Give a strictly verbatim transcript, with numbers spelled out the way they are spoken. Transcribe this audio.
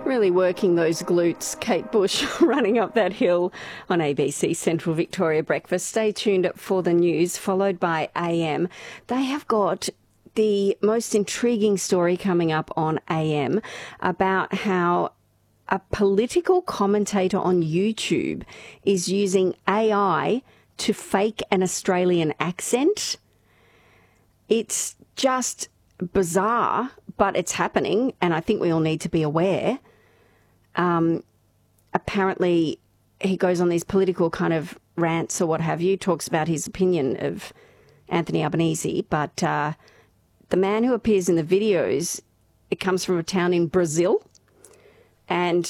Really working those glutes, Kate Bush, running up that hill on A B C Central Victoria Breakfast. Stay tuned for the news, followed by A M. They have got the most intriguing story coming up on A M about how a political commentator on YouTube is using A I to fake an Australian accent. It's just bizarre, but it's happening, and I think we all need to be aware. Um, apparently, he goes on these political kind of rants or what have you, talks about his opinion of Anthony Albanese, but uh, the man who appears in the videos, it comes from a town in Brazil, and